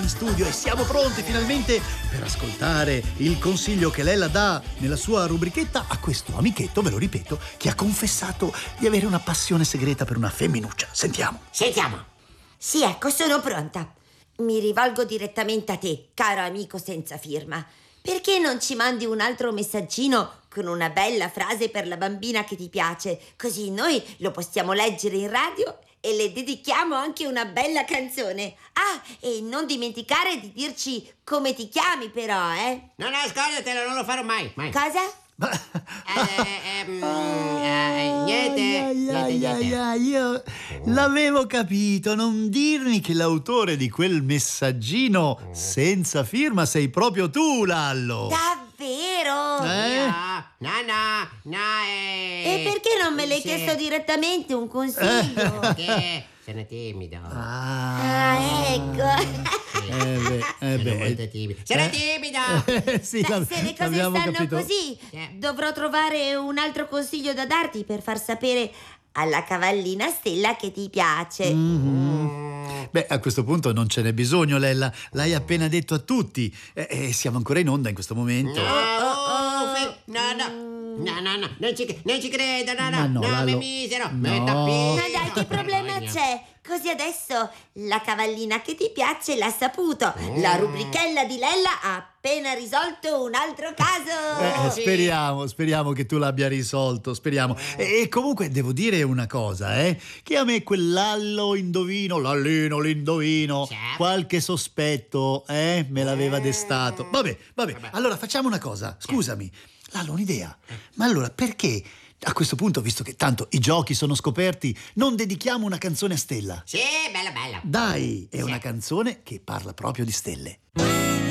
in studio e siamo pronti finalmente per ascoltare il consiglio che Lella dà nella sua rubrichetta a questo amichetto, ve lo ripeto, che ha confessato di avere una passione segreta per una femminuccia. Sentiamo. Sì, ecco, sono pronta. Mi rivolgo direttamente a te, caro amico senza firma. Perché non ci mandi un altro messaggino con una bella frase per la bambina che ti piace? Così noi lo possiamo leggere in radio e le dedichiamo anche una bella canzone. Ah, e non dimenticare di dirci come ti chiami però, eh? No, scordatelo, non lo farò mai. Cosa? Niente. Io l'avevo capito, non dirmi che l'autore di quel messaggino senza firma sei proprio tu, Lallo. Davvero? No, E perché non me l'hai chiesto direttamente un consiglio? Perché sono timido. Ecco. Sono molto timido. Sono timido! Sì, Beh, se le cose l'abbiamo stanno capito. così, dovrò trovare un altro consiglio da darti per far sapere alla cavallina Stella che ti piace. Beh, a questo punto non ce n'è bisogno, Lella. L'hai appena detto a tutti. Siamo ancora in onda in questo momento. No, non ci credo, no, Lallo. mi misero. No. Ma dai, che problema c'è? Così adesso la cavallina che ti piace l'ha saputo. La rubrichella di Lella ha appena risolto un altro caso. Speriamo che tu l'abbia risolto, speriamo. E comunque devo dire una cosa, che a me quel Lallo indovino, Lallino l'indovino, Certo. qualche sospetto, me l'aveva destato. Vabbè, allora facciamo una cosa, scusami, Lallo, un'idea. Ma allora perché a questo punto, visto che tanto i giochi sono scoperti, non dedichiamo una canzone a Stella? Sì, bella. Dai, è una canzone che parla proprio di stelle.